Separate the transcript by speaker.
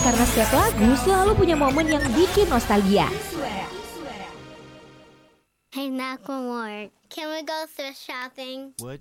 Speaker 1: karena setiap lagu selalu punya momen yang bikin nostalgia.
Speaker 2: Hey, Macklemore, can we go thrift shopping?
Speaker 3: What?